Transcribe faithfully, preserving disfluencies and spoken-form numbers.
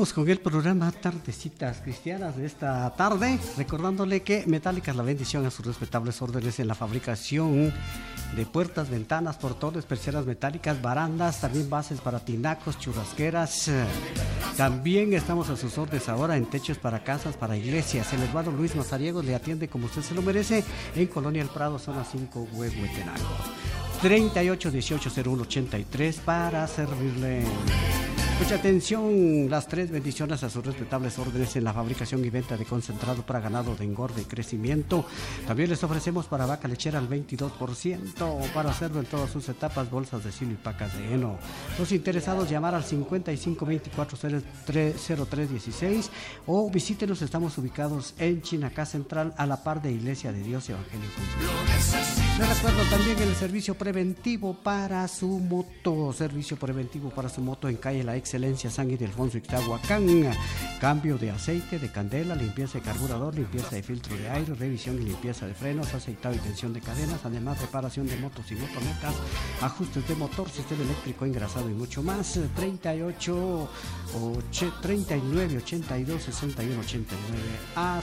Seguimos con el programa Tardecitas Cristianas de esta tarde, recordándole que Metálicas La Bendición a sus respetables órdenes en la fabricación de puertas, ventanas, portones, persianas metálicas, barandas, también bases para tinacos, churrasqueras. También estamos a sus órdenes ahora en techos para casas, para iglesias. El hermano Luis Mazariegos le atiende como usted se lo merece en Colonia El Prado, zona cinco, Huehuetenango. treinta y ocho dieciocho cero uno ochenta y tres para servirle. Mucha atención, las tres bendiciones a sus respetables órdenes en la fabricación y venta de concentrado para ganado de engorde y crecimiento. También les ofrecemos para vaca lechera al veintidós por ciento, para hacerlo en todas sus etapas, bolsas de silo y pacas de heno. Los interesados llamar al cincuenta y cinco veinticuatro cero tres dieciséis o visítenos, estamos ubicados en Chinacá Central a la par de Iglesia de Dios Evangélico. Les recuerdo también el servicio preventivo para su moto, servicio preventivo para su moto en calle La Excelencia, San Ildefonso, Ixtahuacán. Cambio de aceite, de candela, limpieza de carburador, limpieza de filtro de aire, revisión y limpieza de frenos, aceitado y tensión de cadenas, además reparación de motos y motonetas, ajustes de motor, sistema eléctrico, engrasado y mucho más. treinta y ocho, treinta y nueve, ochenta y dos, sesenta y uno, ochenta y nueve.